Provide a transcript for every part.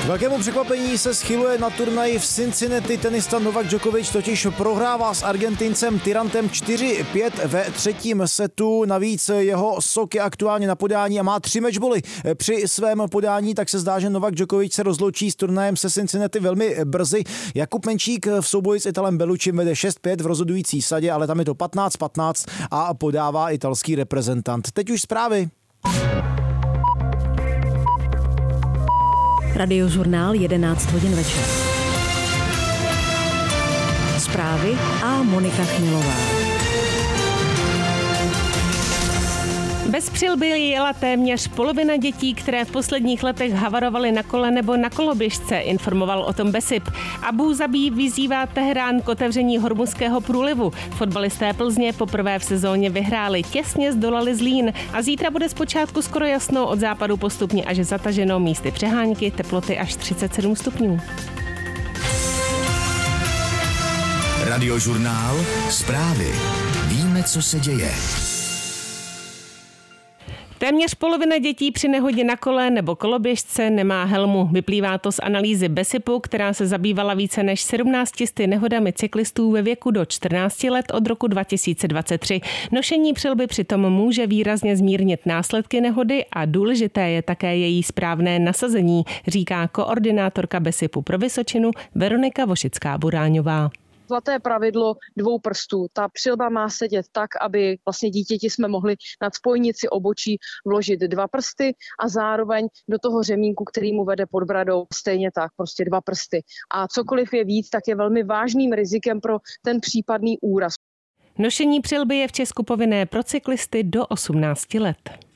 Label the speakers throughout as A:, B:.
A: Velkému překvapení se schyluje na turnaji v Cincinnati. Tenista Novak Djokovic totiž prohrává s Argentincem Tirantem 4-5 ve třetím setu. Navíc jeho sok je aktuálně na podání a má 3 matchboly při svém podání, tak se zdá, že Novak Djokovic se rozloučí s turnajem se Cincinnati velmi brzy. Jakub Menčík v souboji s Italem Bellucim vede 6-5 v rozhodující sadě, ale tam je to 15-15 a podává italský reprezentant. Teď už zprávy.
B: Radiožurnál 11 hodin večer. Zprávy a Monika Chmilová.
C: Bez přilby jela téměř polovina dětí, které v posledních letech havarovaly na kole nebo na koloběžce, informoval o tom BESIP. Abu Zabí vyzývá Teherán k otevření Hormuzského průlivu. Fotbalisté Plzně poprvé v sezóně vyhráli, těsně zdolali Zlín a zítra bude zpočátku skoro jasno, od západu postupně až zataženo, místy přehánky, teploty až 37 stupňů.
D: Radiožurnál, zprávy. Víme, co se děje.
C: Téměř polovina dětí při nehodě na kole nebo koloběžce nemá helmu. Vyplývá to z analýzy BESIPu, která se zabývala více než 17 nehodami cyklistů ve věku do 14 let od roku 2023. Nošení přilby přitom může výrazně zmírnit následky nehody a důležité je také její správné nasazení, říká koordinátorka BESIPu pro Vysočinu Veronika Vošická-Buráňová.
E: Zlaté pravidlo 2 prstů. Ta přilba má sedět tak, aby vlastně dítěti jsme mohli nad spojnici obočí vložit 2 prsty a zároveň do toho řemínku, který mu vede pod bradou, stejně tak, prostě 2 prsty. A cokoliv je víc, tak je velmi vážným rizikem pro ten případný úraz.
C: Nošení přilby je v Česku povinné pro cyklisty do 18 let.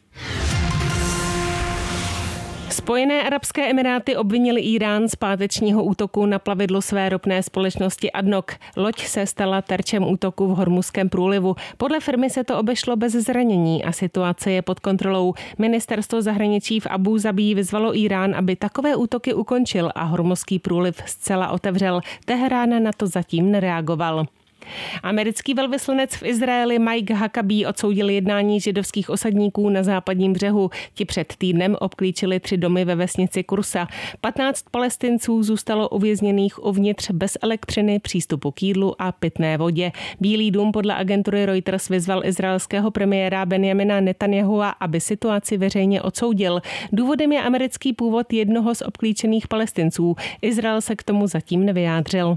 C: Spojené arabské emiráty obvinily Írán z pátečního útoku na plavidlo své ropné společnosti ADNOC. Loď se stala terčem útoku v Hormuzském průlivu. Podle firmy se to obešlo bez zranění a situace je pod kontrolou. Ministerstvo zahraničí v Abu Zabí vyzvalo Írán, aby takové útoky ukončil a Hormuzský průliv zcela otevřel. Teherán na to zatím nereagoval. Americký velvyslanec v Izraeli Mike Huckabee odsoudil jednání židovských osadníků na západním břehu. Ti před týdnem obklíčili 3 domy ve vesnici Kursa. 15 Palestinců zůstalo uvězněných uvnitř bez elektřiny, přístupu k jídlu a pitné vodě. Bílý dům podle agentury Reuters vyzval izraelského premiéra Benjamina Netanyahua, aby situaci veřejně odsoudil. Důvodem je americký původ jednoho z obklíčených Palestinců. Izrael se k tomu zatím nevyjádřil.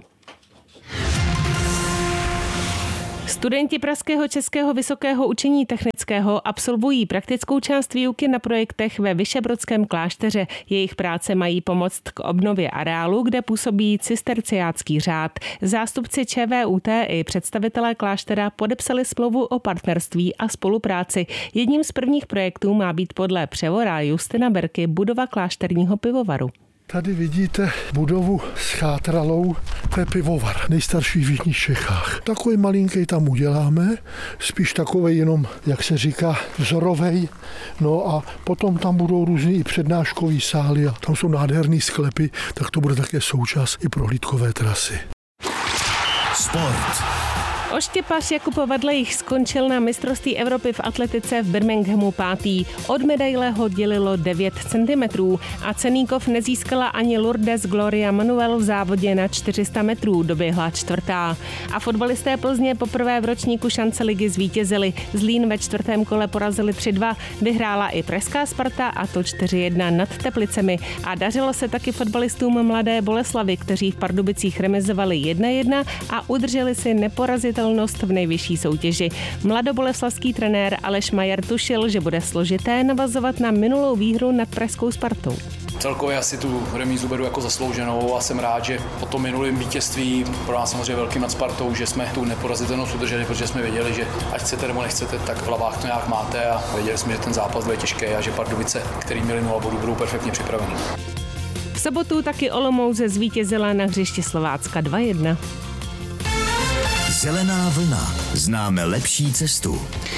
C: Studenti Pražského českého vysokého učení technického absolvují praktickou část výuky na projektech ve Vyšebrodském klášteře. Jejich práce mají pomoct k obnově areálu, kde působí cisterciácký řád. Zástupci ČVUT i představitelé kláštera podepsali smlouvu o partnerství a spolupráci. Jedním z prvních projektů má být podle převora Justina Berky budova klášterního pivovaru.
F: Tady vidíte budovu s chátralou, to je pivovar, nejstarší v jižních Čechách. Takový malinký tam uděláme, spíš takovej jenom, jak se říká, vzorovej. No a potom tam budou různý i přednáškový sály a tam jsou nádherný sklepy, tak to bude také součást i prohlídkové trasy.
D: Sport.
C: Oštěpař Jakub Vadlejch skončil na mistrovství Evropy v atletice v Birminghamu 5. Od medaile ho dělilo 9 cm a Ceníkov nezískala ani Lourdes Gloria Manuel v závodě na 400 metrů, doběhla 4. A fotbalisté Plzně poprvé v ročníku šance ligy zvítězili. Zlín ve 4. kole porazili 3-2, vyhrála i pražská Sparta a to 4-1 nad Teplicemi. A dařilo se taky fotbalistům Mladé Boleslavi, kteří v Pardubicích remizovali 1-1 a udrželi si neporazitelnost v nejvyšší soutěži. Mladoboleslavský trenér Aleš Majer tušil, že bude složité navazovat na minulou výhru nad pražskou Spartou.
G: Celkově asi tu remízu beru jako zaslouženou a jsem rád, že po tom minulém vítězství pro nás samozřejmě velkým nad Spartou, že jsme tu neporazitelnost udrželi, protože jsme věděli, že ať chcete nebo nechcete, tak v hlavách to nějak máte a věděli jsme, že ten zápas bude těžký a že Pardubice, který měli 0 bodů, budou perfektně připraveni.
C: V sobotu taky Olomouc zvítězila na hřišti Slovácka 2-1.
D: Zelená vlna. Známe lepší cestu.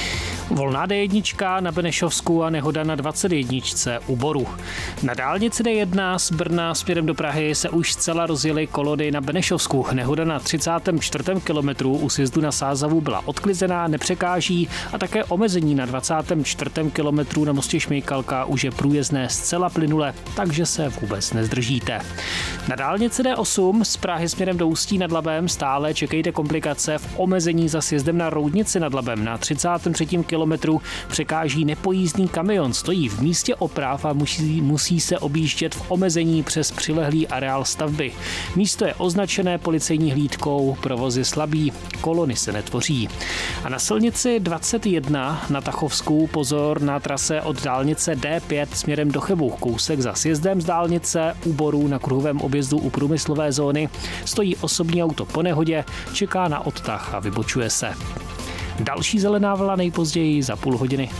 H: Volná D1 na Benešovsku a nehoda na 21 u Boru. Na dálnici D1 z Brna směrem do Prahy se už zcela rozjely kolony na Benešovsku. Nehoda na 34. kilometru u sjezdu na Sázavu byla odklizená, nepřekáží a také omezení na 24. kilometru na mostě Šmejkalka už je průjezdné zcela plynule, takže se vůbec nezdržíte. Na dálnici D8 z Prahy směrem do Ústí nad Labem stále čekejte komplikace v omezení za sjezdem na Roudnici nad Labem. Na 33. kilometru překáží nepojízdný kamion, stojí v místě oprav a musí se objíždět v omezení přes přilehlý areál stavby. Místo je označené policejní hlídkou, provoz je slabý, kolony se netvoří. A na silnici 21 na Tachovsku pozor na trase od dálnice D5 směrem do Chebu. Kousek za sjezdem z dálnice u Boru na kruhovém objezdu u průmyslové zóny stojí osobní auto po nehodě, čeká na odtah a vybočuje se. Další zelená vlna nejpozději za půl hodiny.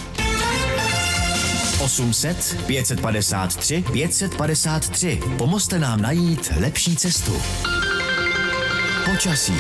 D: 800 553 553. Pomozte nám najít lepší cestu. Počasí.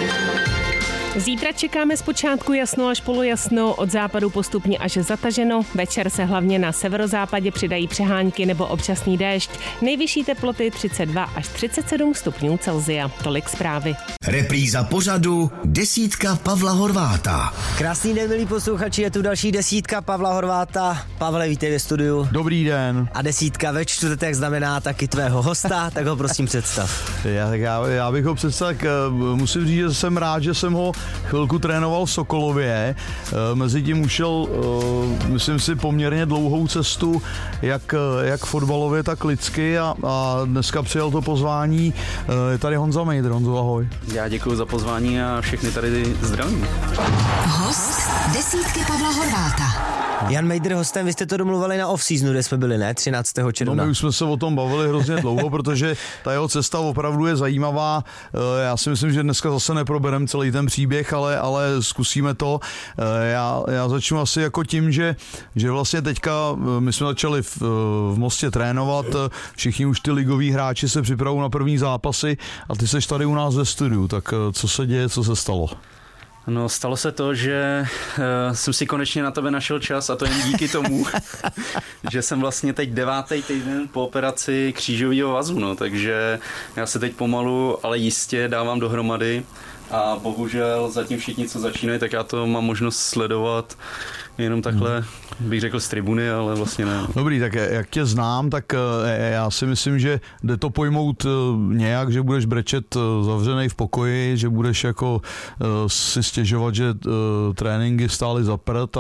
C: Zítra čekáme zpočátku jasno až polojasno, od západu postupně až zataženo. Večer se hlavně na severozápadě přidají přehánky nebo občasný déšť. Nejvyšší teploty 32 až 37 stupňů Celsia. Tolik zprávy.
D: Repríza pořadu Desítka Pavla Horváta.
I: Krásný den, milí posluchači, je tu další Desítka Pavla Horváta. Pavle, vítej ve studiu.
J: Dobrý den.
I: A desítka ve čtvrtek znamená taky tvého hosta, tak ho prosím představ.
J: Já bych ho představil, musím říct, že jsem rád, že jsem ho chvilku trénoval v Sokolově. Mezitím ušel, myslím si, poměrně dlouhou cestu, jak fotbalově, tak lidsky a dneska přijal to pozvání. Je tady Honza Mejdr. Honzo, ahoj.
K: Já děkuji za pozvání a všechny tady zdravím.
L: Host Desítky Pavla Horváta.
I: Jan Mejdr hostem, vy jste to domluvali na off-seasonu, kde jsme byli, ne? 13. června.
J: No, my už jsme se o tom bavili hrozně dlouho, protože ta jeho cesta opravdu je zajímavá. Já si myslím, že dneska zase neprobereme celý ten příběh, ale zkusíme to. Já začnu asi jako tím, že vlastně teďka my jsme začali v Mostě trénovat, všichni už ty ligoví hráči se připravují na první zápasy a ty seš tady u nás ve studiu, tak co se děje, co se stalo?
K: No, stalo se to, že jsem si konečně na tebe našel čas a to jen díky tomu, že jsem vlastně teď 9. týden po operaci křížového vazu, no, takže já se teď pomalu, ale jistě dávám dohromady a bohužel zatím všichni, co začínají, tak já to mám možnost sledovat jenom takhle, bych řekl z tribuny, ale vlastně ne.
J: Dobrý, tak jak tě znám, tak já si myslím, že jde to pojmout nějak, že budeš brečet zavřenej v pokoji, že budeš jako si stěžovat, že tréninky stály za prd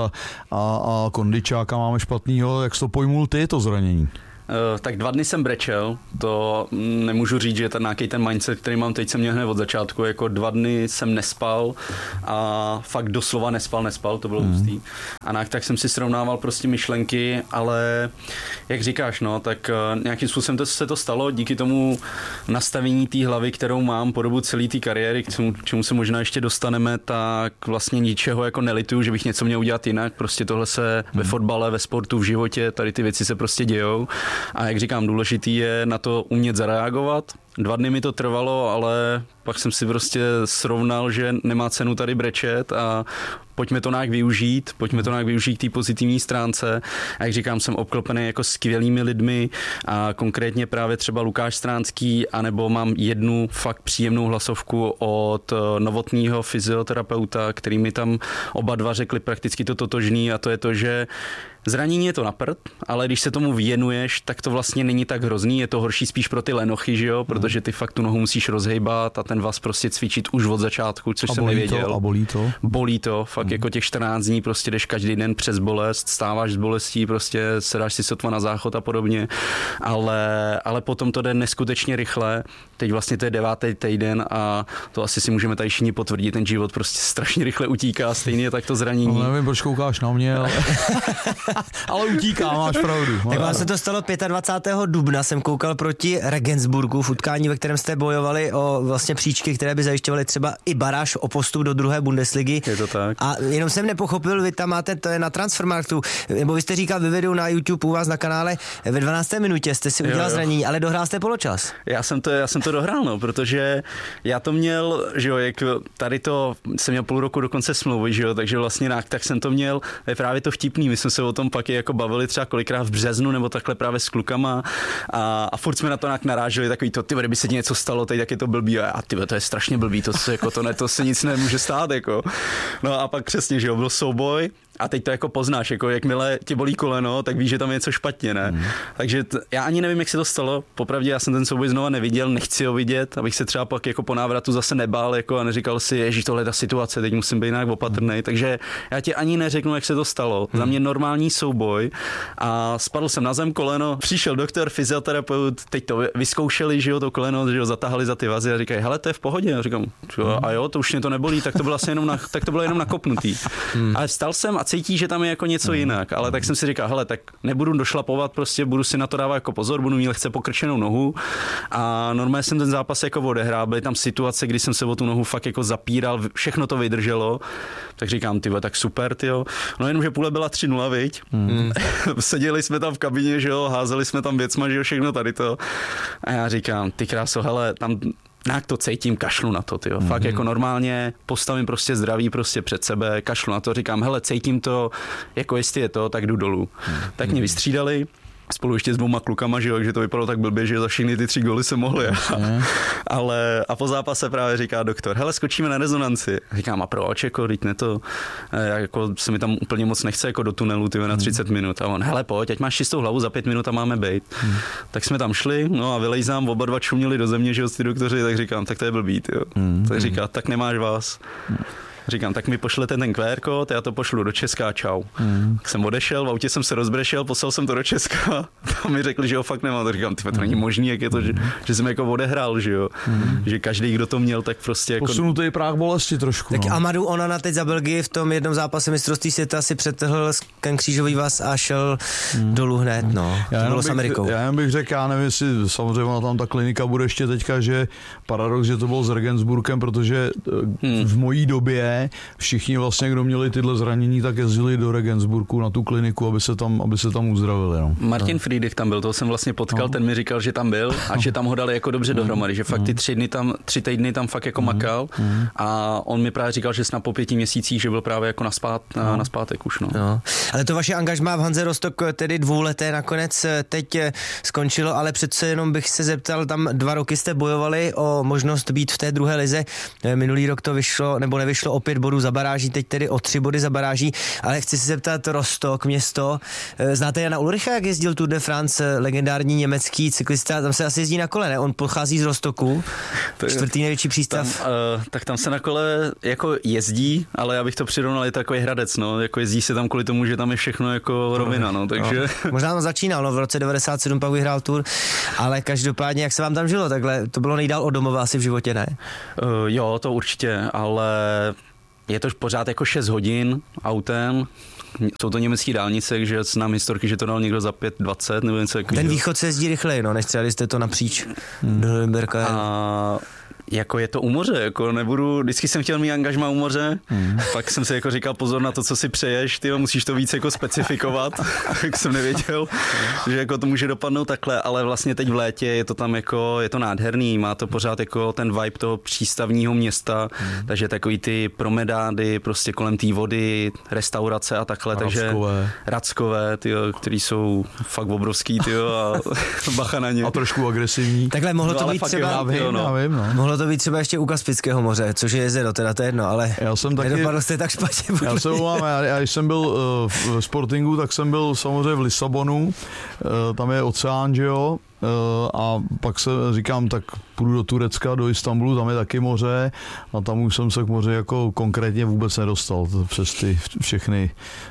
J: a kondičáka máme špatnýho. Jak jsi to pojmul ty, to zranění?
K: Tak 2 dny jsem brečel, to nemůžu říct, že nějaký ten mindset, který mám teď, jsem měl hned od začátku, jako 2 dny jsem nespal a fakt doslova nespal, to bylo hustý. A tak jsem si srovnával prostě myšlenky, ale jak říkáš, no, tak nějakým způsobem se to stalo díky tomu nastavení té hlavy, kterou mám po dobu celé té kariéry, k čemu se možná ještě dostaneme, tak vlastně ničeho jako nelituju, že bych něco měl udělat jinak, prostě tohle se ve fotbale, ve sportu, v životě, tady ty věci se prostě dějou. A jak říkám, důležitý je na to umět zareagovat. 2 dny mi to trvalo, ale pak jsem si prostě srovnal, že nemá cenu tady brečet a pojďme to nějak využít k té pozitivní stránce. A jak říkám, jsem obklopený jako skvělými lidmi a konkrétně právě třeba Lukáš Stránský, anebo mám jednu fakt příjemnou hlasovku od Novotného fyzioterapeuta, který mi tam oba dva řekli prakticky to totožný, a to je to, že zranění je to na prd, ale když se tomu věnuješ, tak to vlastně není tak hrozný, je to horší spíš pro ty lenochy, že jo, protože ty fakt tu nohu musíš rozhejbat a ten vaz prostě cvičit už od začátku, což jsem nevěděl.
J: A bolí to?
K: Bolí to, fakt jako těch 14 dní prostě jdeš každý den přes bolest, stáváš z bolestí, prostě sedáš si sotva na záchod a podobně, ale potom to jde neskutečně rychle. Teď vlastně to je 9. týden a to asi si můžeme tady všichni potvrdit, ten život prostě strašně rychle utíká, stejně tak to zranění.
J: No, nevím, proč koukáš na mě, ale utíká, máš pravdu.
I: Tak vám se to stalo 25. dubna, jsem koukal proti Regensburgu v utkání utkání, ve kterém jste bojovali o vlastně příčky, které by zajišťovaly třeba i baráž o postup do druhé Bundesligy.
K: Je to tak.
I: A jenom jsem nepochopil, vy tam máte, to je na Transfermarktu, nebo vy jste říkal ve videu na YouTube u vás na kanále, ve 12. minutě jste si udělal zranění, ale dohrál jste poločas.
K: Já jsem to dohrál, no, protože já to měl, že jo, jak tady to jsem měl půl roku dokonce smlouvy, že jo, takže vlastně tak jsem to měl, je právě to vtipný, my jsme se o tom pak jako bavili třeba kolikrát v březnu nebo takhle právě s klukama a furt jsme na to naráželi takový to, ty, kdyby se ti něco stalo, teď tak je to blbý a ty, to je strašně blbý, to se jako to se nic nemůže stát, jako. No a pak přesně, že jo, byl souboj. A teď to jako poznáš, jako jakmile ti bolí koleno, tak víš, že tam je něco špatně, ne? Takže já ani nevím, jak se to stalo. Popravdě já jsem ten souboj znova neviděl, nechci ho vidět, abych se třeba pak jako po návratu zase nebál jako a neříkal si, ježíš, tohle je ta situace, teď musím být nějak opatrnej. Takže já ti ani neřeknu, jak se to stalo. Za mě normální souboj a spadl jsem na zem, koleno, přišel doktor, fyzioterapeut, teď to vyzkoušeli, že jo, to koleno, že jo, zatahali za ty vazy a říkají, hele, to je v pohodě. A říkám, a jo, to už mě to nebolí, tak to bylo asi jenom nakopnutý. Ale vstal jsem a cítí, že tam je jako něco jinak, ale tak jsem si říkal, hele, tak nebudu došlapovat, prostě budu si na to dávat jako pozor, budu mít lehce pokrčenou nohu a normálně jsem ten zápas jako odehrál, byly tam situace, kdy jsem se o tu nohu fakt jako zapíral, všechno to vydrželo, tak říkám, tyjo, tak super, tyjo. No jenom, že půle byla 3-0, viď? Seděli jsme tam v kabině, že jo, házeli jsme tam věcma, že jo, všechno tady to. A já říkám, ty kráso, hele, tam nějak to cítím, kašlu na to, tyjo. Fakt jako normálně postavím prostě zdraví prostě před sebe, kašlu na to, říkám, hele, cítím to, jako jestli je to, tak jdu dolů. Tak mě vystřídali, spolu ještě s 2 klukama, že jo, takže to vypadalo tak blbě, že za všechny ty 3 góly se mohly. Ale a po zápase právě říká doktor, hele, skočíme na rezonanci. Říkám, a proč, jako, teď ne to, jako se mi tam úplně moc nechce jako do tunelu, tyjo, na 30 minut. A on, hele, pojď, ať máš čistou hlavu, za 5 minut a máme bejt. Tak jsme tam šli, no a vylejzám, oba dva čuměli do země, že jo, ty doktoři, tak říkám, tak to je blbý, tyjo. Tak říká, tak nemáš vás. Říkám, tak mi pošlete ten QR kód, já to pošlu do Česka, čau. Tak jsem odešel, v autě jsem se rozbrešel, poslal jsem to do Česka. Tam mi řekli, že ho fakt nemám. Tak říkám, to není možný, jak je to, že jsem jako odehrál, že jo. Že každý, kdo to měl, tak prostě jako...
J: Posunutý práh bolesti trošku.
I: Tak Amadou Onana teď za Belgii v tom jednom zápase mistrovství světa si přetrhl ten křížový vaz a šel dolů hned, no. To bylo s Amerikou.
J: Já jen bych řekl, já nevím, jestli samozřejmě ona tam ta klinika bude ještě teďka, že paradox, že to bylo s Regensburgem, protože v mojí době všichni vlastně, kdo měli tyhle zranění, tak jezdili do Regensburgu na tu kliniku, aby se tam uzdravili. No.
K: Martin Friedrich tam byl, toho jsem vlastně potkal, ten mi říkal, že tam byl a že tam ho dali jako dobře dohromady, že fakt ty 3 týdny tam fakt jako makal a on mi právě říkal, že snad po 5 měsících, že byl právě jako na zpátek už. No.
I: No. Ale to vaše angažmá v Hanze Rostock, tedy 2leté nakonec teď skončilo, ale přece jenom bych se zeptal, tam 2 roky jste bojovali o možnost být v té druhé lize. Minulý rok to vyšlo, nebo nevyšlo o 5 bodů za baráží, teď tedy o 3 body za baráží, ale chci se zeptat, Rostock, město, znáte Jana Ulricha, jak jezdil Tour de France, legendární německý cyklista, tam se asi jezdí na kole, ne? On pochází z Rostocku, 4. největší přístav.
K: Tak tam se na kole jako jezdí, ale já bych to přirovnal, je to takový Hradec, no, jako jezdí se tam kvůli tomu, že tam je všechno jako rovina, no, takže...
I: No. Možná on začínal, no, v roce 97 pak vyhrál Tour, ale každopádně, jak se vám tam žilo takhle, to bylo nejdál od domova asi v životě, ne?
K: Jo, to určitě, ale je to pořád jako 6 hodin autem, jsou to německé dálnice, takže znám historky, že to dal někdo za 5:20 nebo něco takového.
I: Ten východ se jezdí rychleji, no, než třeba jste to napříč do Norimberka.
K: A jako je to u moře, jako nebudu, vždycky jsem chtěl mít angažmá u moře, pak jsem si jako říkal pozor na to, co si přeješ, ty musíš to víc jako specifikovat, jak jsem nevěděl, že jako to může dopadnout takhle, ale vlastně teď v létě je to tam jako, je to nádherný, má to pořád jako ten vibe toho přístavního města, takže takový ty promenády prostě kolem té vody, restaurace a takhle, takže Rackové, který jsou fakt obrovský, a bacha na ně.
J: A trošku agresivní.
I: Takhle mohlo to být třeba, mohlo to být třeba ještě u Kaspického moře, což je jezero, teda to je jedno, ale nedopadlo jste tak špatně.
J: Já se umám, já když jsem byl v Sportingu, tak jsem byl samozřejmě v Lisabonu, tam je oceán, že jo, a pak se říkám, tak půjdu do Turecka, do Istanbulu, tam je taky moře a tam už jsem se k moři jako konkrétně vůbec nedostal přes ty všechny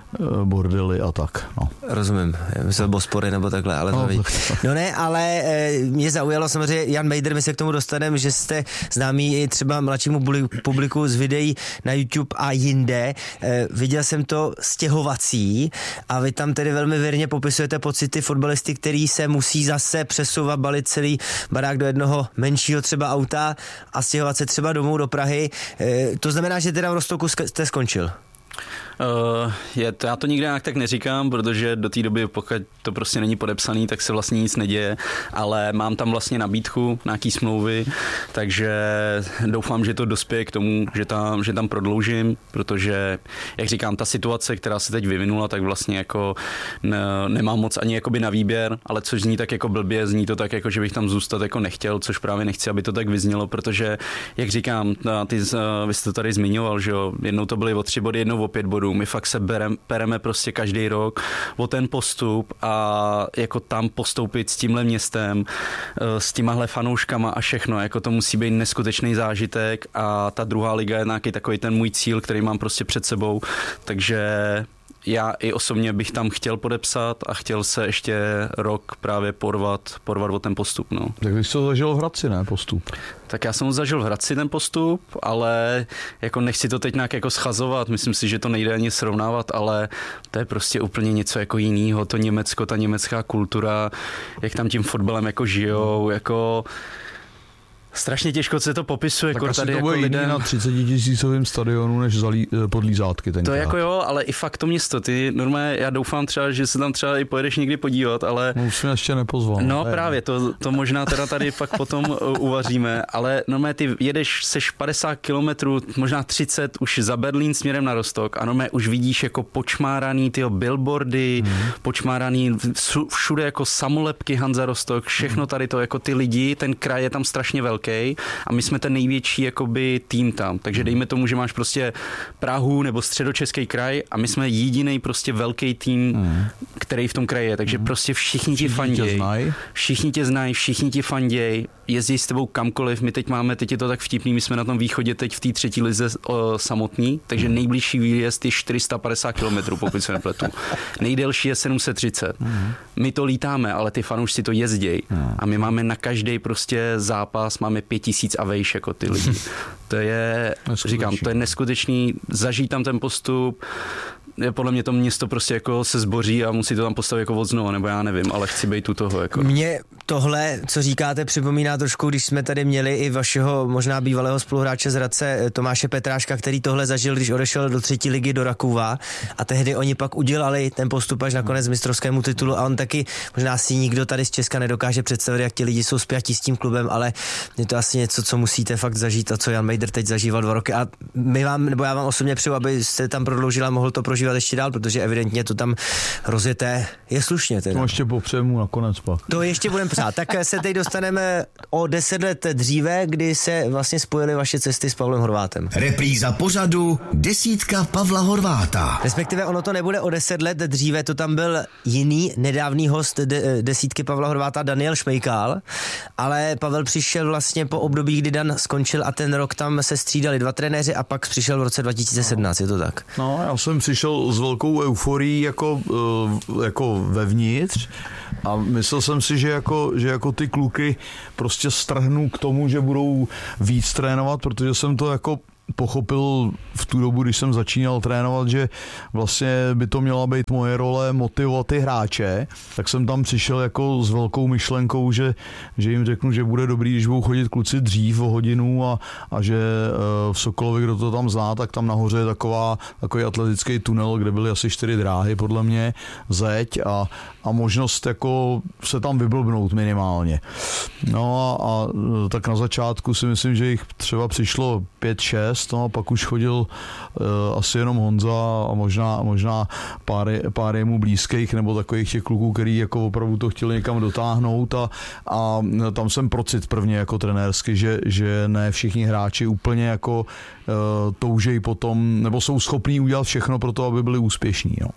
J: bordely a tak. No.
I: Rozumím, myslel Bospory nebo takhle, ale to vidí. No ne, ale mě zaujalo samozřejmě Jan Mejder, my se k tomu dostaneme, že jste známý i třeba mladšímu publiku z videí na YouTube a jinde. Viděl jsem to stěhovací a vy tam tedy velmi věrně popisujete pocity fotbalisty, který se musí zase přesouvat, balit celý barák do jednoho menšího třeba auta a stěhovat se třeba domů do Prahy. To znamená, že teda v Roztoku jste skončil?
K: Já to nikdy nějak tak neříkám, protože do té doby, pokud to prostě není podepsaný, tak se vlastně nic neděje, ale mám tam vlastně nabídku, nějaký smlouvy, takže doufám, že to dospěje k tomu, že tam prodloužím, protože, jak říkám, ta situace, která se teď vyvinula, tak vlastně jako nemám moc ani jakoby na výběr, ale což zní tak jako blbě, zní to tak jako, že bych tam zůstat jako nechtěl, což právě nechci, aby to tak vyznělo, protože, jak říkám, vy jste to tady zmiňoval, že jo, jednou to byly o 3 body, jednou o 5 bodů. My fakt se pereme prostě každý rok o ten postup a jako tam postoupit s tímhle městem, s těmahle fanouškama a všechno, jako to musí být neskutečný zážitek a ta druhá liga je nějaký takový ten můj cíl, který mám prostě před sebou, takže já i osobně bych tam chtěl podepsat a chtěl se ještě rok právě porvat o ten postup. No.
J: Tak jsi to zažil v Hradci, ne, postup?
K: Tak já jsem ho zažil v Hradci ten postup, ale jako nechci to teď nějak jako schazovat, myslím si, že to nejde ani srovnávat, ale to je prostě úplně něco jako jinýho, to Německo, ta německá kultura, jak tam tím fotbalem jako žijou, jako strašně těžko se to popisuje.
J: Tak
K: jako
J: asi
K: tady
J: to
K: jako
J: bude
K: lidem
J: na 30 000 stadionu než pod Lízátky tenkrát.
K: To jako jo, ale i fakt to město. Ty normálně, já doufám třeba, že se tam třeba i pojedeš někdy podívat, ale...
J: No, už jsem ještě nepozval.
K: No právě, to možná teda tady pak potom uvaříme, ale normálně ty jedeš, seš 50 kilometrů, možná 30 už za Berlín směrem na Rostok a normálně už vidíš jako počmáraný tyho billboardy, počmáraný všude jako samolepky Hanza Rostock, všechno tady to, jako ty lidi, ten kraj je tam strašně velký. A my jsme ten největší jakoby tým tam. Takže dejme tomu, že máš prostě Prahu nebo Středočeský kraj a my jsme jediný prostě velký tým, který v tom kraji je. Takže prostě všichni ti fanděj. Všichni tě znají, všichni ti fanděj, jezdí s tebou kamkoliv. My teď je to tak vtipný, my jsme na tom východě teď v té 3. lize samotný, takže nejbližší výjezd je 450 km, pokud se nepletu. Nejdelší je 730. My to lítáme, ale ty fanoušci to jezdějí. A my máme na každý prostě zápas, máme 5000 a vejš jako ty lidi. To je, říkám, to je neskutečný, zažít tam ten postup, podle mě to město prostě jako se zboří a musí to tam postavit jako od znova, nebo já nevím, ale chci být u toho. Jako.
I: Mně tohle, co říkáte, připomíná trošku, když jsme tady měli i vašeho možná bývalého spoluhráče z Hradce Tomáše Petráška, který tohle zažil, když odešel do 3. ligy do Rakúva a tehdy oni pak udělali ten postup až nakonec mistrovskému titulu a on taky, možná si nikdo tady z Česka nedokáže představit, jak ti lidi jsou spjatí s tím klubem, ale je to asi něco, co musíte fakt zažít a co Jan Mejder teď zažíval 2 roky a já vám osobně přeju, abyste tam prodloužila, mohl to prožívat ještě dál, protože evidentně to tam rozjeté je slušně. Teda.
J: To ještě popřejmu nakonec pak.
I: To ještě budeme přát. Tak se teď dostaneme o 10 let dříve, kdy se vlastně spojily vaše cesty s Pavlem Horvátem.
D: Repríza pořadu Desítka Pavla Horváta.
I: Respektive ono to nebude o 10 let dříve, to tam byl jiný nedávný host Desítky Pavla Horváta, Daniel Šmejkal, ale Pavel přišel vlastně po období, kdy Dan skončil a ten rok tam se střídali 2 trenéři a pak přišel v roce 2017, je to tak?
J: No, já jsem přišel s velkou euforií jako vevnitř a myslel jsem si, že jako ty kluky prostě strhnu k tomu, že budou víc trénovat, protože jsem to jako pochopil v tu dobu, když jsem začínal trénovat, že vlastně by to měla být moje role motivovat ty hráče, tak jsem tam přišel jako s velkou myšlenkou, že jim řeknu, že bude dobrý, když budou chodit kluci dřív o hodinu a že v Sokolově, kdo to tam zná, tak tam nahoře je takový atletický tunel, kde byly asi 4 dráhy podle mě, zeď a možnost jako se tam vyblbnout minimálně. No a tak na začátku si myslím, že jich třeba přišlo 5-6, no a pak už chodil asi jenom Honza a možná pár jemu blízkých nebo takových těch kluků, který jako opravdu to chtěli někam dotáhnout a tam jsem procit prvně jako trenérsky, že ne všichni hráči úplně jako toužejí potom, nebo jsou schopní udělat všechno pro to, aby byli úspěšní. No.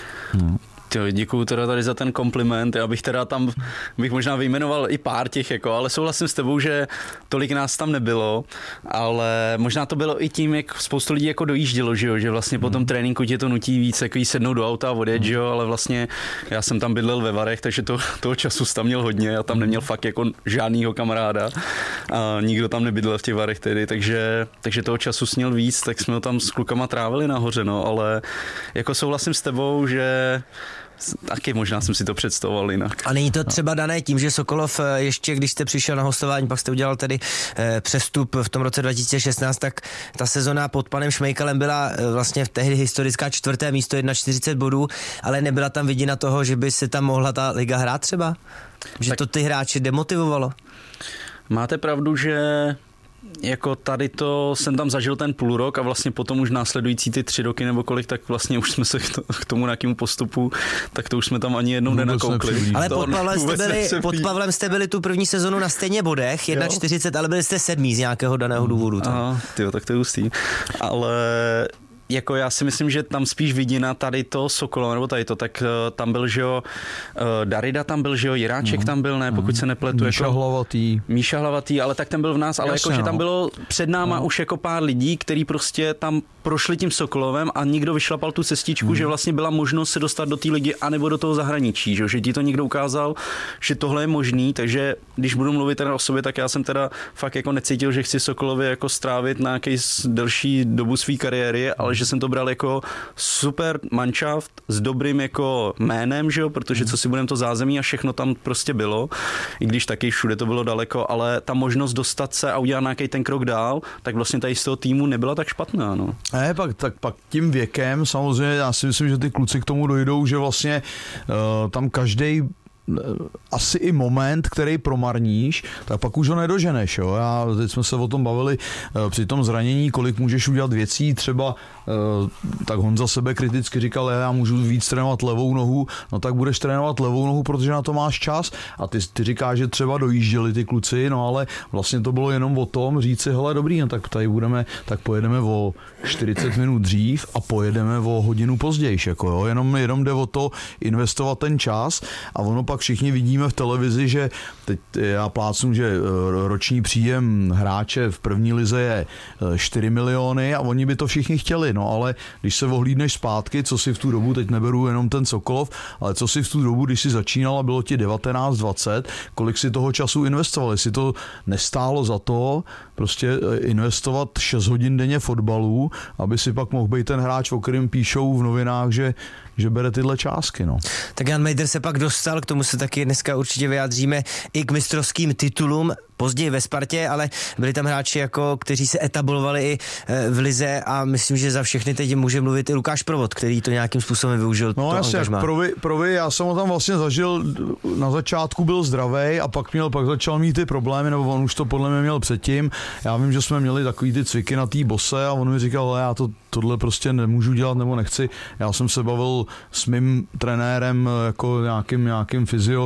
K: Děkuju teda tady za ten kompliment, já bych teda tam, bych možná vyjmenoval i pár těch, jako, ale souhlasím s tebou, že tolik nás tam nebylo, ale možná to bylo i tím, jak spoustu lidí jako dojíždělo, že vlastně po tom tréninku tě to nutí víc jako sednout do auta a odjet, že jo, ale vlastně já jsem tam bydlel ve Varech, takže toho času tam měl hodně, já tam neměl fakt jako žádnýho kamaráda a nikdo tam nebydlel v těch Varech tedy, takže toho času sněl víc, tak jsme ho tam s klukama trávili nahoře, no, ale jako souhlasím s tebou, že taky možná jsem si to představoval jinak.
I: A není to třeba dané tím, že Sokolov ještě, když jste přišel na hostování, pak jste udělal tedy přestup v tom roce 2016, tak ta sezona pod panem Šmejkalem byla vlastně v tehdy historická 4. místo, 41 bodů, ale nebyla tam vidina toho, že by se tam mohla ta liga hrát třeba? Že tak to ty hráče demotivovalo?
K: Máte pravdu, že jako tady to jsem tam zažil ten půl rok a vlastně potom už následující ty 3 roky nebo kolik, tak vlastně už jsme se k tomu nějakému postupu, tak to už jsme tam ani jednou nenakoukli.
I: Ale pod Pavlem jste byli tu první sezonu na stejně bodech, 41, ale byli jste 7. z nějakého daného důvodu.
K: Aha, tyjo, tak to je hustý. Ale jako já si myslím, že tam spíš vidina tady to Sokolova, nebo tady to, tak tam byl, že jo, Darida tam byl, že jo, Jiráček tam byl, ne, pokud se nepletu. Míša Hlavatý, ale tak ten byl v nás, ale jasně, jako, že tam bylo před náma už jako pár lidí, kteří prostě tam prošli tím Sokolovem a nikdo vyšlapal tu cestičku, že vlastně byla možnost se dostat do té ligy anebo do toho zahraničí, že ti to někdo ukázal, že tohle je možný, takže když budu mluvit teda o sobě, tak já jsem teda fakt jako necítil, že chci Sokolově jako strávit na nějaký delší dobu své kariéry, ale že jsem to bral jako super manšaft s dobrým jako jménem, že jo, protože co si budeme, to zázemí a všechno tam prostě bylo, i když taky všude to bylo daleko, ale ta možnost dostat se a udělat nějaký ten krok dál, tak vlastně tady z toho týmu nebyla tak špatná, no.
J: Pak tím věkem samozřejmě já si myslím, že ty kluci k tomu dojdou, že vlastně tam každej asi i moment, který promarníš, tak pak už ho nedoženeš. Jo? Teď jsme se o tom bavili při tom zranění, kolik můžeš udělat věcí, třeba tak Honza sebe kriticky říkal, já můžu víc trénovat levou nohu, no tak budeš trénovat levou nohu, protože na to máš čas a ty říkáš, že třeba dojížděli ty kluci, no ale vlastně to bylo jenom o tom říct si, hele dobrý, no tak tady pojedeme o 40 minut dřív a pojedeme o hodinu později, jako jo, jenom jde o to investovat ten čas a ono pak všichni vidíme v televizi, že teď já plácnu, že roční příjem hráče v první lize je 4 miliony a oni by to všichni chtěli, no ale když se ohlídneš zpátky, co si v tu dobu, teď neberu jenom ten Sokolov, ale co si v tu dobu, když si začínal a bylo ti 19, 20, kolik si toho času investoval, jestli to nestálo za to prostě investovat 6 hodin denně fotbalu, aby si pak mohl být ten hráč, o kterém píšou v novinách, že bere tyhle částky. No.
I: Tak Jan Mejdr se pak dostal, k tomu se taky dneska určitě vyjádříme, i k mistrovským titulům, později ve Spartě, ale byli tam hráči, jako, kteří se etablovali i v lize a myslím, že za všechny teď může mluvit i Lukáš Provod, který to nějakým způsobem využil.
J: No jasně, Provi, já jsem ho tam vlastně zažil, na začátku byl zdravý a pak začal mít ty problémy, nebo on už to podle mě měl předtím. Já vím, že jsme měli takový ty cviky na té bose a on mi říkal, já tohle prostě nemůžu dělat nebo nechci. Já jsem se bavil s mým trenérem jako nějakým fyzio,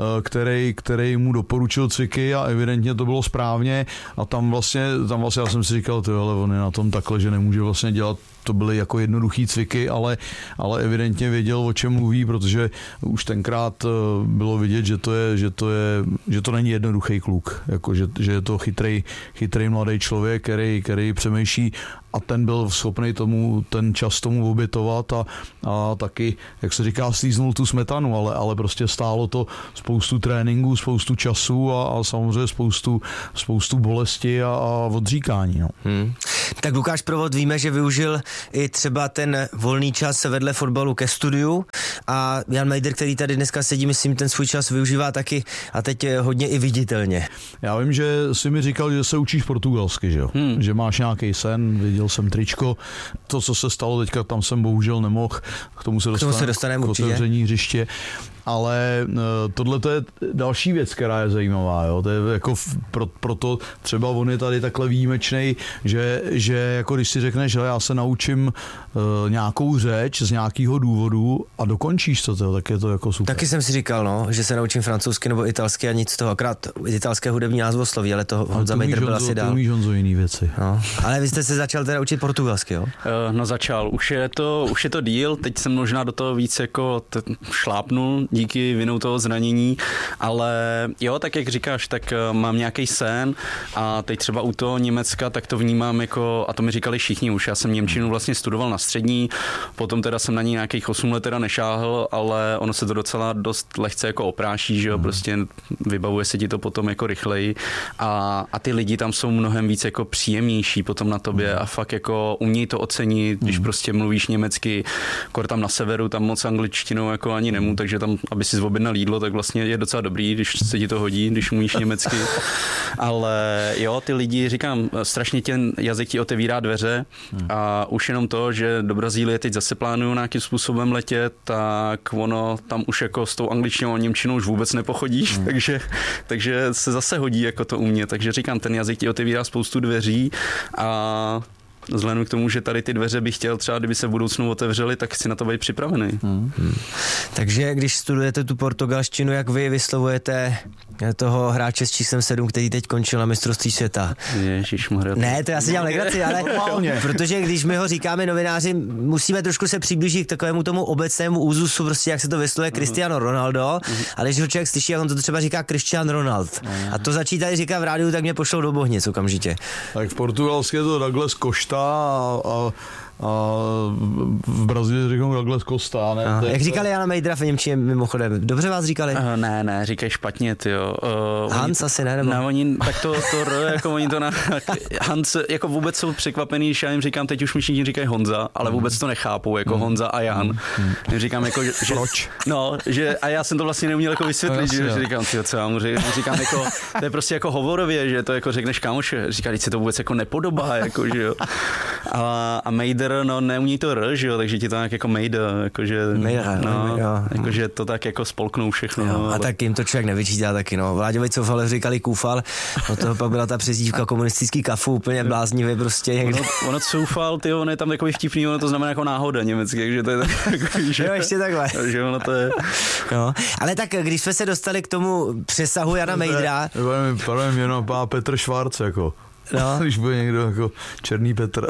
J: který mu doporučil cviky a evidentně to bylo správně a tam vlastně já jsem si říkal, ale on je na tom takhle, že nemůže vlastně dělat. To byly jako jednoduchý cviky, ale evidentně věděl, o čem mluví, protože už tenkrát bylo vidět, že to není jednoduchý kluk, jako, že je to chytrý mladý člověk, který přemýšlí a ten byl schopný ten čas tomu obětovat a taky, jak se říká, slíznul tu smetanu, ale prostě stálo to spoustu tréninků, spoustu času a samozřejmě spoustu bolesti a odříkání. No.
I: Tak Lukáš Provod víme, že využil i třeba ten volný čas vedle fotbalu ke studiu a Jan Mejdr, který tady dneska sedí, myslím, ten svůj čas využívá taky a teď hodně i viditelně.
J: Já vím, že jsi mi říkal, že se učíš portugalsky, že jo? Že máš nějaký sen, viděl jsem tričko. To, co se stalo teďka, tam jsem bohužel nemohl. K tomu se dostaneme k otevření hřiště. Ale tohle to je další věc, která je zajímavá. Jo? To je jako proto třeba on je tady takhle výjimečnej, že jako když si řekneš, že já se naučím nějakou řeč z nějakého důvodu a dokončíš to, tak je to jako super.
I: Taky jsem si říkal, že se naučím francouzsky nebo italsky a nic z toho, akrát italské hudební názvosloví, ale to Honza Mejdr byl asi dál.
J: Ty umíš, Honzo, jiný věci.
I: No. Ale vy jste se začal teda učit portugalsky, jo?
K: No začal, už je to díl, teď jsem možná do toho víc jako šlápnul díky vinou toho zranění, ale jo, tak jak říkáš, tak mám nějaký sen a teď třeba u toho Německa, tak to vnímám jako, a to mi říkali všichni už, já jsem němčinu vlastně studoval na střední, potom teda jsem na ní nějakých 8 let teda nešáhl, ale ono se to docela dost lehce jako opráší, že jo, prostě vybavuje se ti to potom jako rychleji a ty lidi tam jsou mnohem víc jako příjemnější potom na tobě a fakt jako umějí to ocenit, když prostě mluvíš německy, kor tam na severu, tam moc angličtinou jako ani nemů, takže tam, aby si objednal jídlo, tak vlastně je docela dobrý, když se ti to hodí, když umíš německy. Ale jo, ty lidi, říkám, strašně ten jazyk ti otevírá dveře a už jenom to, že do Brazílie teď zase plánuju nějakým způsobem letět, tak ono tam už jako s tou angličtinou a němčinou už vůbec nepochodíš, takže se zase hodí jako to umět. Takže říkám, ten jazyk ti otevírá spoustu dveří a vzhledem k tomu, že tady ty dveře bych chtěl třeba, kdyby se v budoucnu otevřely, tak chci na to být připravený.
I: Takže když studujete tu portugalštinu, jak vy vyslovujete toho hráče s číslem 7, který teď končil na mistrovství světa?
K: Ježišmarja.
I: Ne, to já si dělám legraci, ale protože když my ho říkáme novináři, musíme trošku se přiblížit k takovému tomu obecnému úzusu, prostě jak se to vyslovuje Cristiano Ronaldo, ale když ho člověk slyší, jak on to třeba říká Cristian Ronald. A to začít tady říká v rádiu, tak mě pošlou do Bohnic okamžitě.
J: Tak v portugalské je to Douglas Costa a v Brazílii říkají Douglas Costa, ne?
I: Jak říkali Jana Mejdra v němčině mimochodem? Dobře vás říkali?
K: Ne, říkají špatně, tyjo.
I: Hans asi ne, nebo?
K: Ne, oni, tak to jako oni to Hans, jako vůbec jsou překvapený, když já jim říkám, teď už mi všichni říkají Honza, ale vůbec to nechápou, jako Honza a Jan. Jim říkám jako, že... Proč? No, že, a já jsem to vlastně neuměl jako vysvětlit, že říkám, tyjo, co já mu říkám jako, to je prostě jako hovorově, že to jako řekneš kámoše, říká, teď se to vůbec jako nepodobá, jako, že jo. A Mejder, no neumí to R, že jo, takže ti to nějak jako Mejder, jakože, jakože to tak jako spolknou všechno.
I: Jo, a tak jim to člověk nevyčítá taky, no. Vláďovic Coufal říkali Kůfal, od toho pak byla ta přezdívka komunistický kafu, úplně bláznivý prostě někde.
K: Ono Coufal, ty on je tam takový vtipný, ono to znamená jako náhoda německy, takže to je tak, že...
I: Jo, ještě takhle.
K: Takže ono to je...
I: No, ale tak, když jsme se dostali k tomu přesahu Jana Mejdra...
J: Pane mě napadá Petr Švárc, jako. No. Když bude někdo jako Černý Petr.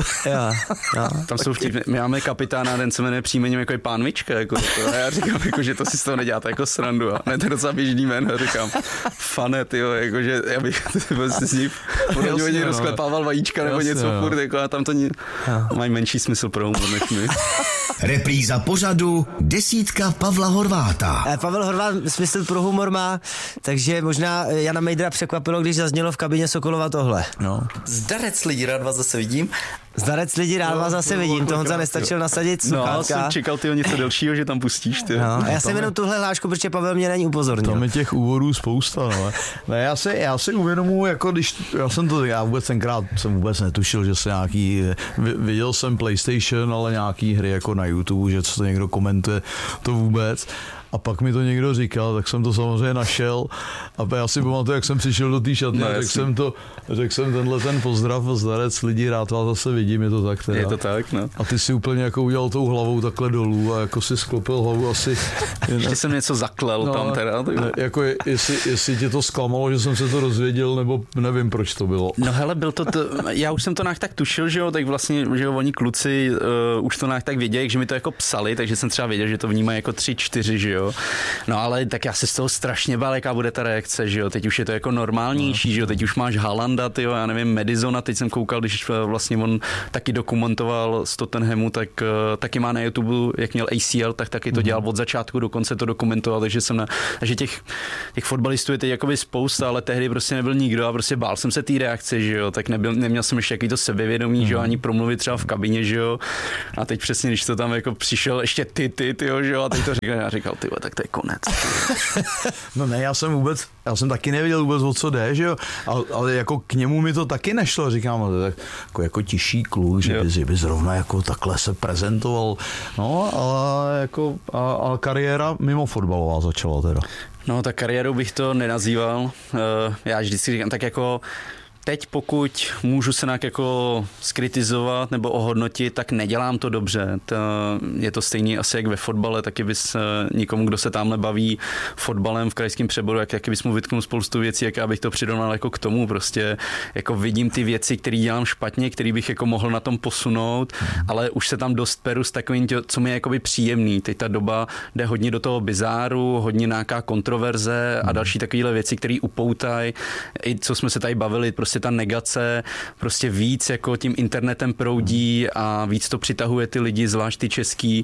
I: Jo.
K: Tam jsou vtipné. My máme kapitána, ten se jmenuje příjmením jako Pánvička. Jako to. A já říkám, jako, že to si z toho neděláte jako srandu. A ne, to je docela běžný jméno. Říkám, Fanet, jo, jako, že já bych s ním podobně někdo sklepával vajíčka nebo něco furt, jako, a tam to mají menší smysl pro humor než my.
D: Repríza pořadu Desítka Pavla Horváta.
I: Pavel Horvát smysl pro humor má, takže možná Jana Mejdra překvapilo, když zaznělo v kabině Sokolova tohle.
J: No.
M: Zdarec lidi, rád vás zase vidím.
I: Zdarec lidi, rád vás zase vidím. To Honza nestačil nasadit sluchátka.
K: No, jsem čekal něco delšího, že tam pustíš. Ty.
I: No, a já jsem jenom tuhle hlášku, protože Pavel mě na ní upozornil.
J: Tam je těch úvodů spousta, no. Ne, já si uvědomuji, jako když, já vůbec tenkrát jsem vůbec netušil, že se nějaký, viděl jsem PlayStation, ale nějaký hry jako na YouTube, že co to někdo komentuje, to vůbec. A pak mi to někdo říkal, tak jsem to samozřejmě našel a já si pamatuju, jak jsem přišel do té šatny, řekl jsem tenhle ten pozdrav, Zdarec lidi, rád vás zase vidím, je to tak teda.
K: Je to tak, no.
J: A ty si úplně jako udělal tou hlavou takhle dolů a jako si sklopil hlavu asi.
K: Ještě jsem něco zaklel tam teda.
J: Ne, jako jestli tě to zklamalo, že jsem se to dozvěděl, nebo nevím, proč to bylo.
K: No hele, byl to já už jsem to nějak tak tušil, že jo, tak vlastně, že jo, oni kluci už to nějak tak věděli, že mi to jako psali, takže jsem třeba věděl, že to vnímají jako 3-4, že jo. No ale tak já se z toho strašně bál, jaká bude ta reakce, že jo, teď už je to jako normálnější, že jo, teď už máš Haalanda, tyjo, já nevím, Madisona, teď jsem koukal, když vlastně on taky dokumentoval z Tottenhamu, tak taky má na YouTube, jak měl ACL, tak taky to dělal od začátku do konce, to dokumentoval, takže takže těch fotbalistů je teď jakoby spousta, ale tehdy prostě nebyl nikdo a prostě bál jsem se té reakce, že jo, tak neměl jsem ještě jaký to sebevědomí, že jo, ani promluvit třeba v kabině, že jo, a teď přesně, když to tam jako přišel ještě tyjo, že jo, a teď to říkal, tyjo, tak to je konec.
J: No ne, já jsem taky nevěděl vůbec, o co jde, že jo, ale jako k němu mi to taky nešlo, říkám, tak jako tiší kluk, že by zrovna jako takhle se prezentoval, no, ale jako a kariéra mimo fotbalová začala teda.
K: No, tak kariérou bych to nenazýval, já vždycky říkám, tak jako teď pokud můžu se nějak jako skritizovat nebo ohodnotit, tak nedělám to dobře. Je to stejný asi jak ve fotbale, taky bys nikomu, kdo se tamhle baví fotbalem v krajském přeboru, jak bys mu vytknul spoustu věcí, jak já bych to přirovnal jako k tomu. Prostě jako vidím ty věci, které dělám špatně, které bych jako mohl na tom posunout, ale už se tam dost peru s takovým, co mi je jakoby příjemný. Teď ta doba jde hodně do toho bizáru, hodně nějaká kontroverze a další takovéhle věci, které upoutají. I co jsme se tady bavili, prostě ta negace prostě víc jako tím internetem proudí a víc to přitahuje ty lidi, zvlášť ty český,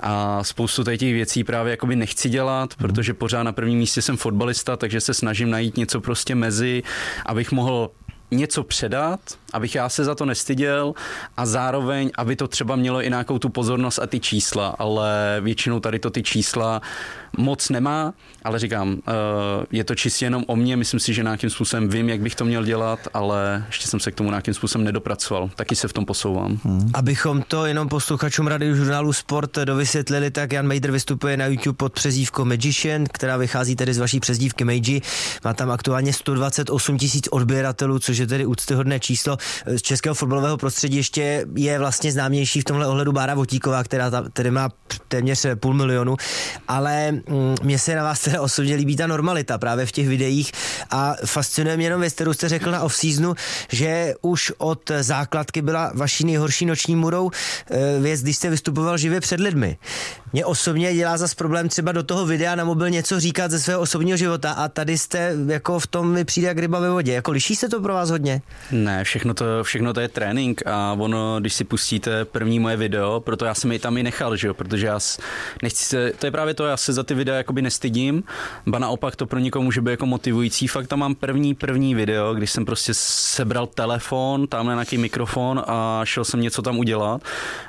K: a spoustu těch věcí právě jakoby nechci dělat, protože pořád na prvním místě jsem fotbalista, takže se snažím najít něco prostě mezi, abych mohl něco předat, abych já se za to nestyděl a zároveň, aby to třeba mělo i nějakou tu pozornost a ty čísla, ale většinou tady to ty čísla moc nemá, ale říkám, je to čistě jenom o mně, myslím si, že nějakým způsobem vím, jak bych to měl dělat, ale ještě jsem se k tomu nějakým způsobem nedopracoval, taky se v tom posouvám.
I: Abychom to jenom posluchačům radiožurnálu Sport dovysvětlili, tak Jan Mejdr vystupuje na YouTube pod přezdívkou Magician, která vychází tedy z vaší přezdívky Meiji. Má tam aktuálně 128 000 odběratelů, což je tedy úctyhodné číslo. Z českého fotbalového prostředí ještě je vlastně známější v tomhle ohledu Bára Votíková, která tedy má téměř 500 000, ale mně se na vás teda osobně líbí ta normalita právě v těch videích a fascinuje mě jenom věc, kterou jste řekl na off-seasonu, že už od základky byla vaší nejhorší noční můrou věc, když jste vystupoval živě před lidmi. Mě osobně dělá zas problém třeba do toho videa na mobil něco říkat ze svého osobního života a tady jste jako v tom mi přijde jak ryba ve vodě. Jako liší se to pro vás hodně?
K: Ne, všechno to je trénink a ono, když si pustíte první moje video, proto já jsem ji tam i nechal, že jo, protože já nechci se, to je právě to, já se za ty videa jakoby nestydím, ba naopak to pro někoho může být jako motivující. Fakt tam mám první video, když jsem prostě sebral telefon, tamhle nějaký mikrofon a šel jsem něco tam udělat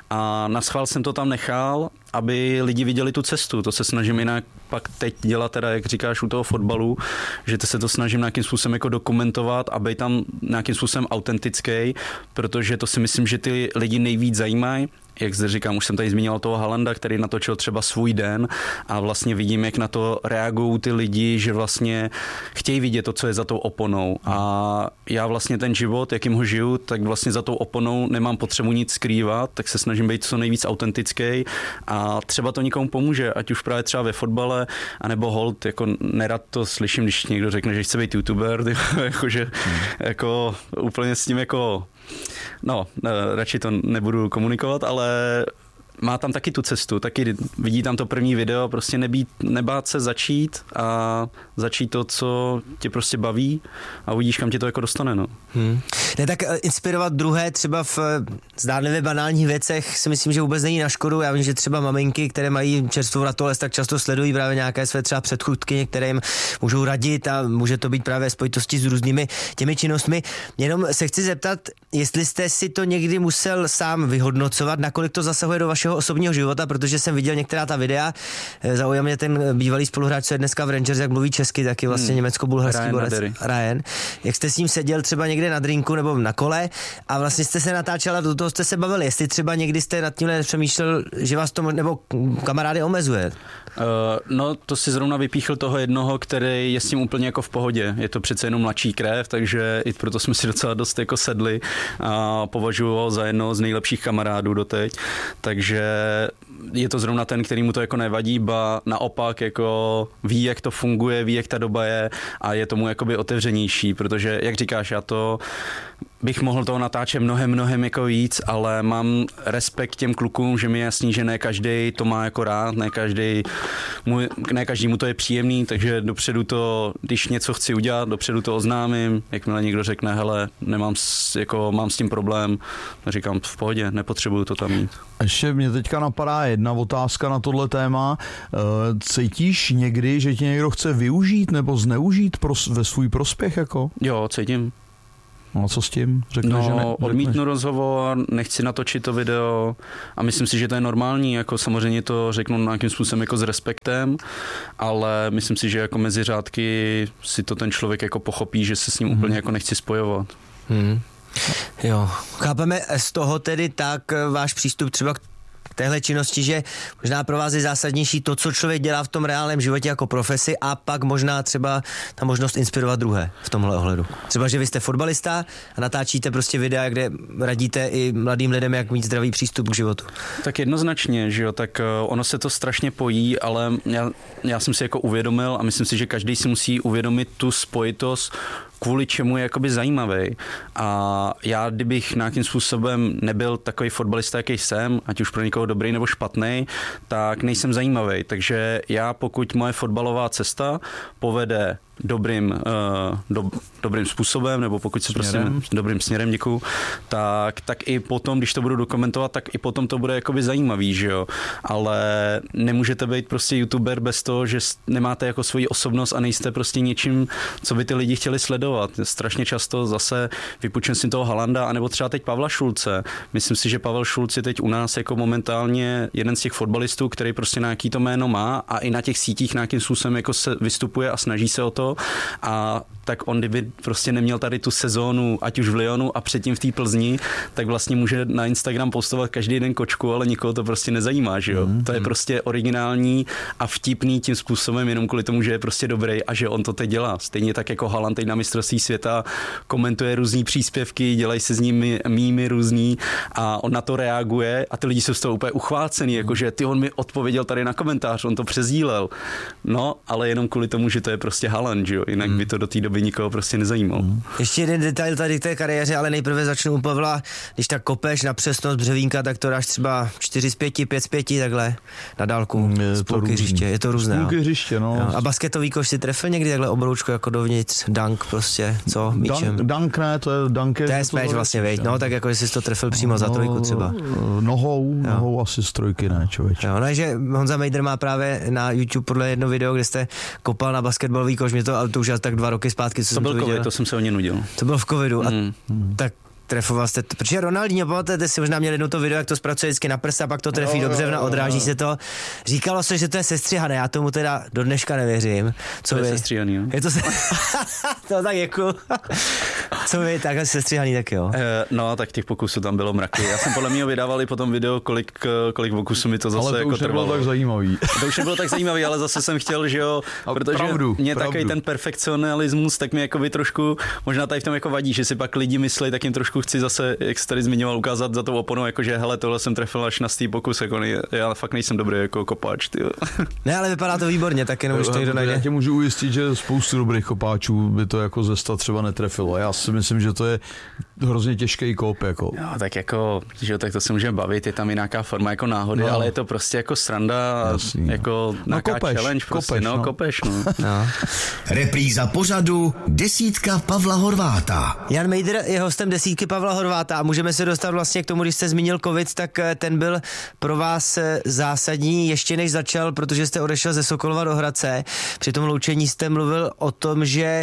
K: a naschvál jsem to tam nechal, aby lidi viděli tu cestu. To se snažím jinak pak teď dělat, teda jak říkáš u toho fotbalu, že se to snažím nějakým způsobem jako dokumentovat, aby tam nějakým způsobem autentický, protože to si myslím, že ty lidi nejvíc zajímají. Jak zde říkám, už jsem tady zmínil toho Haalanda, který natočil třeba svůj den a vlastně vidím, jak na to reagují ty lidi, že vlastně chtějí vidět to, co je za tou oponou. A já vlastně ten život, jakým ho žiju, tak vlastně za tou oponou nemám potřebu nic skrývat, tak se snažím být co nejvíc autentický a třeba to někomu pomůže, ať už právě třeba ve fotbale, anebo hold, jako nerad to slyším, když někdo řekne, že chce být youtuber, jakože jako úplně s tím jako no, radši to nebudu komunikovat, ale má tam taky tu cestu, taky vidí tam to první video, prostě nebát se začít a začít to, co tě prostě baví a uvidíš, kam tě to jako dostane, no.
I: Ne, tak inspirovat druhé třeba v zdánlivě banálních věcech si myslím, že vůbec není na škodu. Já vím, že třeba maminky, které mají čerstvou ratolest, tak často sledují právě nějaké své třeba předchůdkyně, které jim můžou radit a může to být právě spojitosti s různými těmi činnostmi. Jenom se chci zeptat, jestli jste si to někdy musel sám vyhodnocovat, nakolik to zasahuje do vašeho osobního života, protože jsem viděl některá ta videa. Zaujal mě ten bývalý spoluhráč, co je dneska v Rangers, jak mluví česky, taky vlastně německo-bulharský borec Ryan. Jak jste s ním seděl třeba někde na drinku nebo na kole a vlastně jste se natáčel a do toho jste se bavili. Jestli třeba někdy jste nad tímhle přemýšlel, že vás to nebo kamarády omezuje?
K: No, to si zrovna vypíchl toho jednoho, který je s tím úplně jako v pohodě. Je to přece jenom mladší krev, takže i proto jsme si docela dost jako sedli a považuji ho za jednoho z nejlepších kamarádů doteď. Takže je to zrovna ten, který mu to jako nevadí, ba naopak jako ví, jak to funguje, ví, jak ta doba je a je tomu jakoby otevřenější, protože, jak říkáš, já to bych mohl toho natáčet mnohem jako víc, ale mám respekt těm klukům, že mi je jasný, že ne každý to má jako rád, ne každému to je příjemný, takže dopředu to, když něco chci udělat, dopředu to oznámím, jakmile někdo řekne, hele, mám s tím problém, říkám v pohodě, nepotřebuju to tam mít.
J: Ještě mě teďka napadá jedna otázka na tohle téma. Cítíš někdy, že tě někdo chce využít nebo zneužít ve svůj prospěch? Jako?
K: Jo, cítím.
J: No a co s tím?
K: Odmítnu rozhovor, nechci natočit to video a myslím si, že to je normální, jako samozřejmě to řeknu nějakým způsobem jako s respektem, ale myslím si, že jako mezi řádky si to ten člověk jako pochopí, že se s ním úplně jako nechci spojovat.
I: Jo, chápeme z toho tedy tak váš přístup třeba k téhle činnosti, že možná pro vás je zásadnější to, co člověk dělá v tom reálném životě jako profesi a pak možná třeba ta možnost inspirovat druhé v tomhle ohledu. Třeba, že vy jste fotbalista a natáčíte prostě videa, kde radíte i mladým lidem, jak mít zdravý přístup k životu.
K: Tak jednoznačně, že jo, tak ono se to strašně pojí, ale já jsem si jako uvědomil a myslím si, že každý si musí uvědomit tu spojitost, kvůli čemu je jakoby zajímavý. A já, kdybych nějakým způsobem nebyl takový fotbalista, jaký jsem, ať už pro někoho dobrý nebo špatný, tak nejsem zajímavý. Takže já, pokud moje fotbalová cesta povede dobrým způsobem, nebo pokud se prostě dobrým směrem, děkuju, tak i potom, když to budu dokumentovat, tak i potom to bude jakoby zajímavý, že jo. Ale nemůžete být prostě youtuber bez toho, že nemáte jako svoji osobnost a nejste prostě něčím, co by ty lidi chtěli sledovat. Strašně často zase vypučím si toho Halanda, anebo třeba teď Pavla Šulce. Myslím si, že Pavel Šulc je teď u nás jako momentálně jeden z těch fotbalistů, který prostě nějaký to jméno má a i na těch sítích nějakým způsobem jako se vystupuje a snaží se o to. A tak on, kdyby prostě neměl tady tu sezónu, ať už v Lyonu a předtím v té Plzni, tak vlastně může na Instagram postovat každý den kočku, ale nikoho to prostě nezajímá, že jo. To je prostě originální a vtipný tím způsobem jenom kvůli tomu, že je prostě dobrý a že on to teď dělá. Stejně tak jako Haaland teď na mistrovství světa komentuje různý příspěvky, dělají se s nimi mýmy různý a on na to reaguje a ty lidi jsou z toho úplně uchvácený, jakože on mi odpověděl tady na komentář, on to přesdílel. No, ale jenom kvůli tomu, že to je prostě Haaland, že jo. Jinak by to do té doby nikoho prostě nezajímalo.
I: Ještě jeden detail tady k té kariéře, ale nejprve začnu u Pavla. Když tak kopeš na přesnost břevínka, tak to dáš třeba 4 z 5, 5 z 5 takhle na dálku z půlky hřiště. Je to různé.
J: Půlky hřiště, no.
I: Jo. A basketový koš si trefil někdy takhle obroučku jako dovnitř, dunk prostě, co? Míčem?
J: Dunk ne, to je dunk.
I: To je smash vlastně, veď. No, tak jako jsi to trefil přímo za trojku třeba.
J: Nohou asi z trojky ne, člověče.
I: Jo, no, že Honza Mejdr má právě na YouTube podle jedno video, kde jste kopal na basketbalový koš, mě to už tak 2 roky zpátky, co
K: to
I: jsem to viděl.
K: To jsem se o ně nudil.
I: To bylo v covidu a tak trefoval jste to, protože Ronaldinho, pamatujete si možná měli jednou to video, jak to zpracuje vždycky na prst a pak to trefí do břevna, odráží se to. Říkalo se, že to je sestříhané, já tomu teda do dneška nevěřím. Co
K: to je sestříhaný, jo?
I: Je to to tak jako. Co vy, takhle sestříhaný, tak jo.
K: No, tak těch pokusů tam bylo mraky. Já jsem podle mě vydával i potom video, kolik pokusů mi to zase
J: ale to
K: jako
J: už
K: trvalo.
J: Tak zajímavý.
K: To už nebylo tak zajímavý, ale zase jsem chtěl, že jo, protože mě takový ten perfekcionalismus, tak mi jako by trošku, možná tady v tom jako vadí, že si pak lidi myslí, tak jim trošku chci zase, jak jsi tady zmiňoval, ukázat za tou oponou, jakože hele, tohle jsem trefil až na stý pokus, jako já fakt nejsem dobrý jako kopač, tyjo.
I: Ne, ale vypadá to výborně, tak jenom ještě někdo najde.
J: Já tě můžu ujistit, že spoustu dobrých kopáčů by to jako ze 100 třeba netrefilo. Já si myslím, že to je hrozně těžký kop, jako.
K: Jo, tak jako, že tak to se můžeme bavit, je tam i nějaká forma jako náhody, ale je to prostě jako sranda,
J: jasný,
K: jako nějaká challenge, prostě, kopeš, no.
D: Repríza pořadu Desítka Pavla Horváta.
I: Jan Mejdr je hostem Desítky Pavla Horváta a můžeme se dostat vlastně k tomu, když jste zmínil covid, tak ten byl pro vás zásadní ještě než začal, protože jste odešel ze Sokolova do Hradce. Při tom loučení jste mluvil o tom, že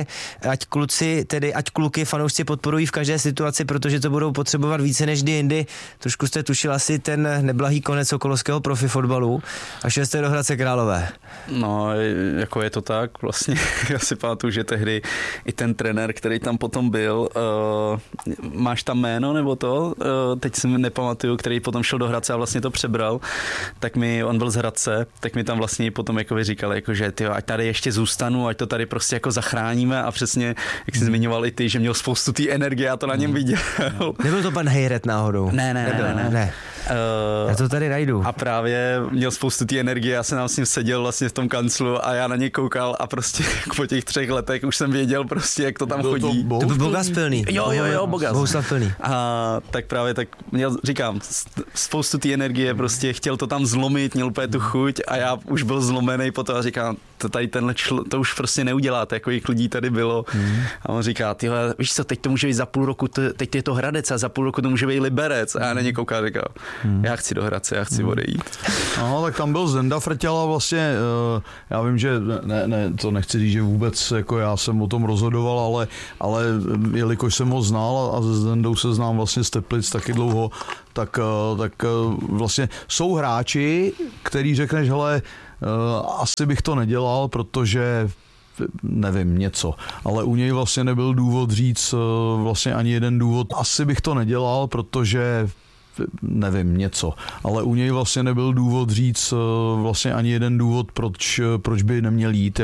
I: ať kluky fanoušci podporují v každé situaci, protože to budou potřebovat více než kdy jindy. Trošku jste tušil asi ten neblahý konec sokolovského profi fotbalu a šel jste do Hradce Králové.
K: No, jako je to tak vlastně. Já si pamatuju, že tehdy i ten trenér, který tam potom byl, máš tam jméno nebo to? Teď si nepamatuju, který potom šel do Hradce a vlastně to přebral, tak on byl z Hradce, tak mi tam vlastně potom jako říkal, jako, že tyjo, ať tady ještě zůstanu, ať to tady prostě jako zachráníme a přesně, jak jsi zmiňoval i ty, že měl spoustu té energie, já to na něm viděl.
I: Nebyl to pan Hejret náhodou?
K: Ne.
I: Já to tady najdu.
K: A právě měl spoustu té energie, já jsem tam s ním seděl vlastně v tom kanclu a já na něj koukal a prostě po těch 3 letech už jsem věděl prostě, jak to tam chodí.
I: To byl Bogas Pilný.
K: Jo, Bogas.
I: Bohuslav Pilný.
K: A tak právě tak měl, říkám, spoustu té energie, prostě chtěl to tam zlomit, měl úplně tu chuť a já už byl zlomený potom a říkám, to už prostě neuděláte, jako jich lidí tady bylo. A on říká, tyhle, víš co, teď to může být za půl roku, teď je to Hradec a za půl roku to může být Liberec. A já na ně koukal a říkal, já chci do Hradce, já chci odejít.
J: No, tak tam byl Zdenda Frtěl a vlastně, já vím, že ne, to nechci říct, že vůbec jako já jsem o tom rozhodoval, ale jelikož jsem ho znal a se Zdendou se znám vlastně z Teplic taky dlouho, tak vlastně jsou hráči, který řekneš, hele, asi bych to nedělal, protože nevím, něco. Ale u něj vlastně nebyl důvod říct vlastně ani jeden důvod. Asi bych to nedělal, protože nevím, něco. Ale u něj vlastně nebyl důvod říct vlastně ani jeden důvod, proč by neměl jít.